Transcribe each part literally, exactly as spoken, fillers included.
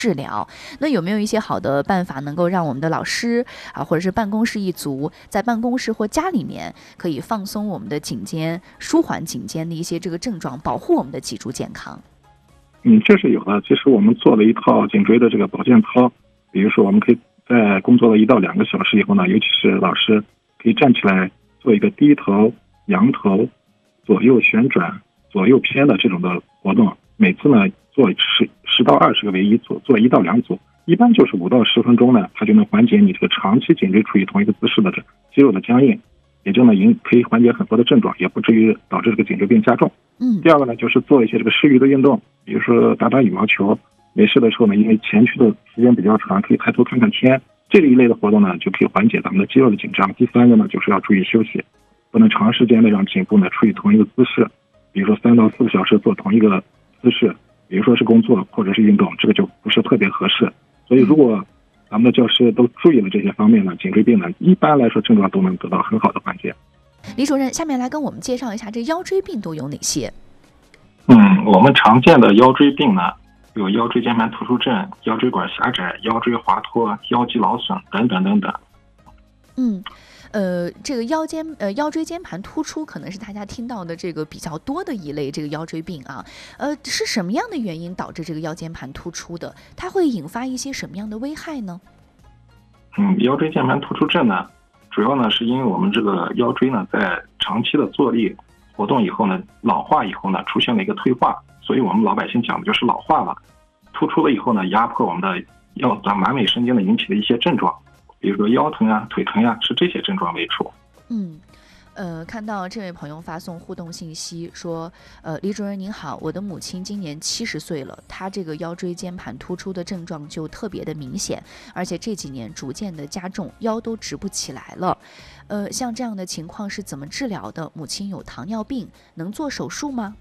治疗。那有没有一些好的办法能够让我们的老师啊，或者是办公室一族在办公室或家里面可以放松我们的颈肩，舒缓颈肩的一些这个症状，保护我们的脊柱健康？ 嗯，这是有的。其实我们做了一套颈椎的这个保健操，比如说我们可以在工作了一到两个小时以后呢，尤其是老师可以站起来做一个低头、仰头、左右旋转、左右偏的这种的活动，每次呢做十十到二十个为一组，做一到两组，一般就是五到十分钟呢，它就能缓解你这个长期颈椎处于同一个姿势的这肌肉的僵硬，也就能引可以缓解很多的症状，也不至于导致这个颈椎病加重。 嗯， 第二个呢，就是做一些这个适宜的运动，比如说打打羽毛球，没事的时候呢，因为前驱的时间比较长，可以抬头看看天，这一类的活动呢，就可以缓解咱们的肌肉的紧张。第三个呢，就是要注意休息，不能长时间的让颈部呢处于同一个姿势，比如说三到四个小时做同一个姿势，比如说是工作或者是运动，这个就不是特别合适。所以如果咱们的教师都注意了这些方面呢，颈椎病呢一般来说症状都能得到很好的缓解。 李主任，下面来跟我们介绍一下这腰椎病都有哪些？ 嗯，我们常见的腰椎病呢，有腰椎间盘突出症、腰椎管狭窄、腰椎滑脱、腰肌劳损等等等等。 嗯，呃，这个腰间呃腰椎间盘突出可能是大家听到的这个比较多的一类这个腰椎病啊。呃，是什么样的原因导致这个腰间盘突出的？它会引发一些什么样的危害呢？ 嗯，腰椎间盘突出症呢，主要呢是因为我们这个腰椎呢在长期的坐立活动以后呢，老化以后呢出现了一个退化，所以我们老百姓讲的就是老化了。突出了以后呢，压迫我们的腰咱马尾神经呢引起的一些症状，比如说腰疼啊、腿疼呀、啊，是这些症状为主。 嗯。呃，看到这位朋友发送互动信息说，呃，李主任您好，我的母亲今年七十岁了，她这个腰椎间盘突出的症状就特别的明显，而且这几年逐渐的加重，腰都直不起来了。呃，像这样的情况是怎么治疗的？母亲有糖尿病，能做手术吗？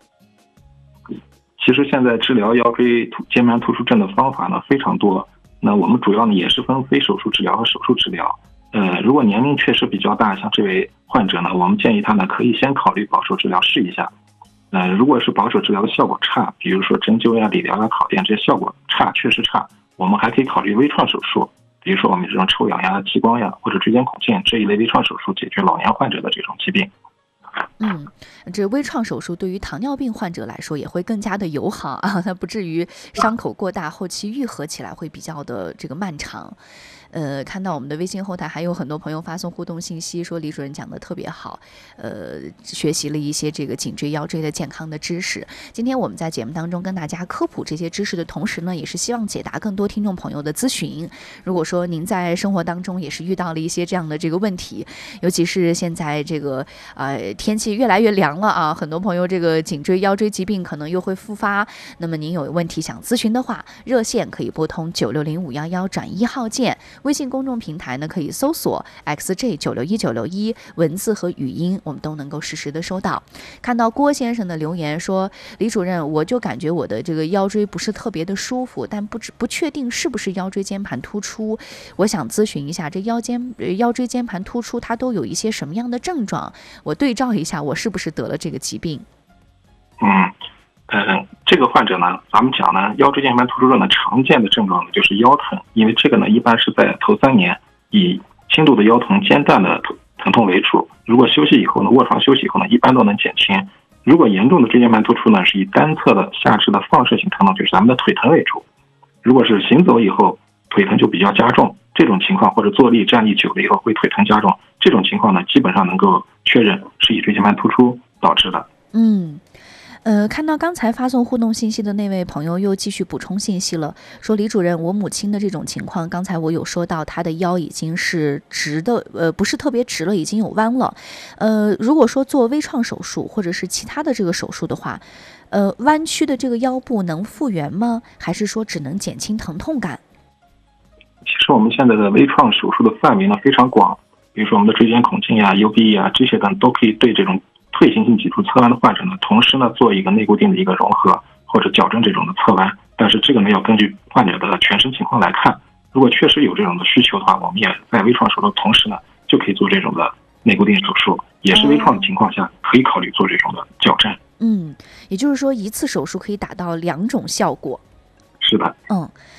其实现在治疗腰椎间盘突出症的方法呢非常多，那我们主要呢也是分非手术治疗和手术治疗。呃，如果年龄确实比较大，像这位患者呢，我们建议他呢可以先考虑保守治疗试一下。呃，如果是保守治疗的效果差，比如说针灸呀、理疗呀、烤电这些效果差，确实差，我们还可以考虑微创手术，比如说我们这种抽氧呀、激光呀或者椎间孔镜这一类微创手术，解决老年患者的这种疾病。 嗯，这微创手术对于糖尿病患者来说也会更加的友好啊，它不至于伤口过大，后期愈合起来会比较的这个漫长。呃，看到我们的微信后台还有很多朋友发送互动信息，说李主任讲的特别好，呃，学习了一些这个颈椎腰椎的健康的知识。今天我们在节目当中跟大家科普这些知识的同时呢，也是希望解答更多听众朋友的咨询。如果说您在生活当中也是遇到了一些这样的这个问题，尤其是现在这个呃天气越来越凉了啊，很多朋友这个颈椎腰椎疾病可能又会复发，那么您有问题想咨询的话，热线可以拨通九六零五幺幺转一号键，微信公众平台呢可以搜索 X J 九六一九六一，文字和语音我们都能够实时的收到。看到郭先生的留言说，李主任，我就感觉我的这个腰椎不是特别的舒服，但不不确定是不是腰椎间盘突出，我想咨询一下这腰间腰椎间盘突出它都有一些什么样的症状，我对照一下我是不是得了这个疾病。 嗯呃，这个患者呢，咱们讲呢，腰椎间盘突出症的常见的症状呢就是腰疼，因为这个呢一般是在头三年以轻度的腰疼、间断的疼痛为主。如果休息以后呢，卧床休息以后呢，一般都能减轻。如果严重的椎间盘突出呢，是以单侧的下肢的放射性疼痛，就是咱们的腿疼为主。如果是行走以后腿疼就比较加重，这种情况或者坐立站立久了以后会腿疼加重，这种情况呢基本上能够确认是以椎间盘突出导致的。 嗯。呃，看到刚才发送互动信息的那位朋友又继续补充信息了，说李主任，我母亲的这种情况，刚才我有说到她的腰已经是直的，呃，不是特别直了，已经有弯了。呃，如果说做微创手术或者是其他的这个手术的话，呃，弯曲的这个腰部能复原吗？还是说只能减轻疼痛感？ 其实我们现在的微创手术的范围呢非常广，比如说我们的椎间孔镜呀、U B E 啊这些呢都可以对这种退行性脊柱侧弯的患者呢，同时呢做一个内固定的一个融合或者矫正这种的侧弯，但是这个呢要根据患者的全身情况来看。如果确实有这种的需求的话，我们也在微创手术的同时呢，就可以做这种的内固定手术，也是微创的情况下可以考虑做这种的矫正。 嗯，也就是说一次手术可以达到两种效果。 是的， 嗯。